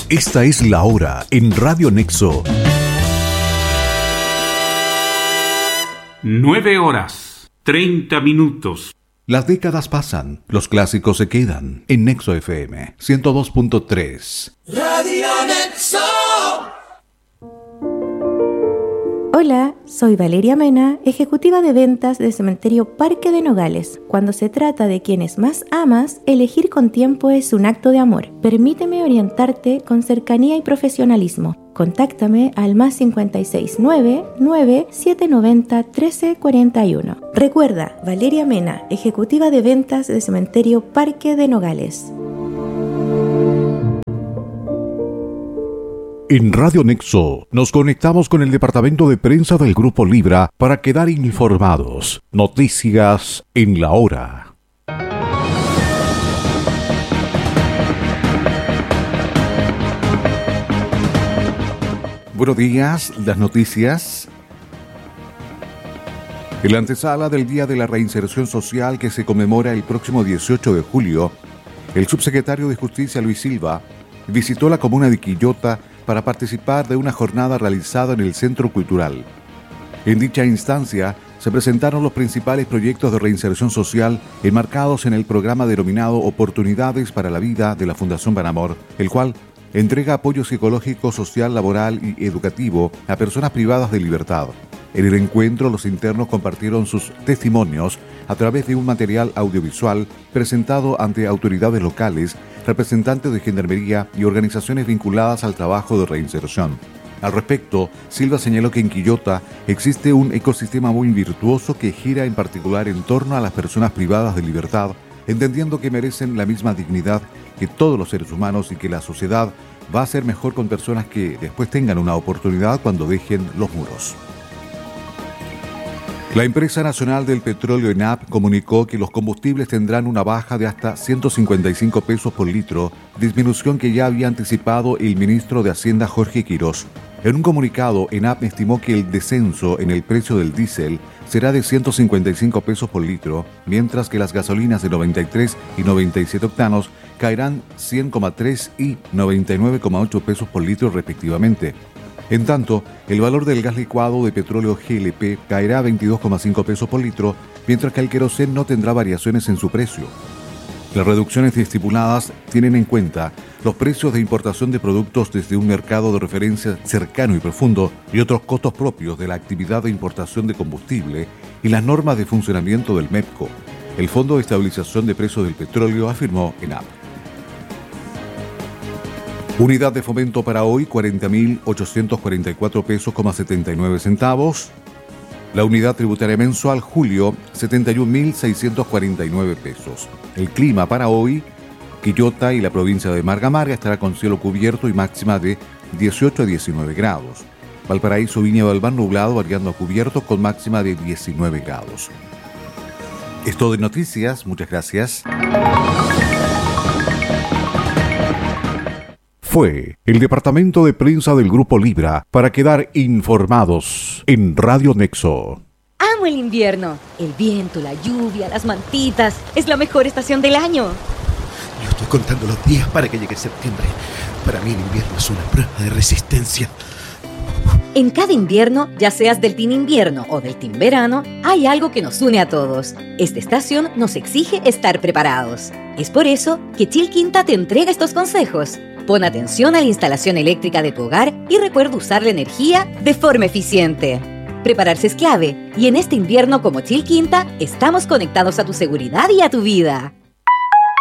Esta es la hora en Radio Nexo. 9:30. Las décadas pasan, los clásicos se quedan. En Nexo FM 102.3. Radio Nexo. Hola, soy Valeria Mena, ejecutiva de ventas de Cementerio Parque de Nogales. Cuando se trata de quienes más amas, elegir con tiempo es un acto de amor. Permíteme orientarte con cercanía y profesionalismo. Contáctame al +569 9790 1341. Recuerda, Valeria Mena, ejecutiva de ventas de Cementerio Parque de Nogales. En Radio Nexo nos conectamos con el departamento de prensa del Grupo Libra para quedar informados. Noticias en la hora. Buenos días, las noticias. En la antesala del Día de la Reinserción Social que se conmemora el próximo 18 de julio, el subsecretario de Justicia Luis Silva visitó la comuna de Quillota para participar de una jornada realizada en el Centro Cultural. En dicha instancia se presentaron los principales proyectos de reinserción social enmarcados en el programa denominado Oportunidades para la Vida de la Fundación Banamor, el cual entrega apoyo psicológico, social, laboral y educativo a personas privadas de libertad. En el encuentro, los internos compartieron sus testimonios a través de un material audiovisual presentado ante autoridades locales, representantes de Gendarmería y organizaciones vinculadas al trabajo de reinserción. Al respecto, Silva señaló que en Quillota existe un ecosistema muy virtuoso que gira en particular en torno a las personas privadas de libertad, entendiendo que merecen la misma dignidad que todos los seres humanos y que la sociedad va a ser mejor con personas que después tengan una oportunidad cuando dejen los muros. La empresa nacional del petróleo ENAP comunicó que los combustibles tendrán una baja de hasta 155 pesos por litro, disminución que ya había anticipado el ministro de Hacienda Jorge Quirós. En un comunicado, ENAP estimó que el descenso en el precio del diésel será de 155 pesos por litro, mientras que las gasolinas de 93 y 97 octanos caerán 100,3 y 99,8 pesos por litro respectivamente. En tanto, el valor del gas licuado de petróleo GLP caerá a 22,5 pesos por litro, mientras que el queroseno no tendrá variaciones en su precio. Las reducciones estipuladas tienen en cuenta los precios de importación de productos desde un mercado de referencia cercano y profundo y otros costos propios de la actividad de importación de combustible y las normas de funcionamiento del MEPCO. El Fondo de Estabilización de Precios del Petróleo afirmó ENAP. Unidad de fomento para hoy, 40.844 pesos, 79 centavos. La unidad tributaria mensual, julio, 71.649 pesos. El clima para hoy, Quillota y la provincia de Marga Marga estará con cielo cubierto y máxima de 18 a 19 grados. Valparaíso, Viña del Mar nublado, variando a cubierto con máxima de 19 grados. Es todo de noticias, muchas gracias. Fue el departamento de prensa del Grupo Libra para quedar informados en Radio Nexo. Amo el invierno. El viento, la lluvia, las mantitas. Es la mejor estación del año. Yo estoy contando los días para que llegue septiembre. Para mí el invierno es una prueba de resistencia. En cada invierno, ya seas del team invierno o del team verano, hay algo que nos une a todos. Esta estación nos exige estar preparados. Es por eso que Chilquinta te entrega estos consejos. Pon atención a la instalación eléctrica de tu hogar y recuerda usar la energía de forma eficiente. Prepararse es clave y en este invierno como Chilquinta estamos conectados a tu seguridad y a tu vida.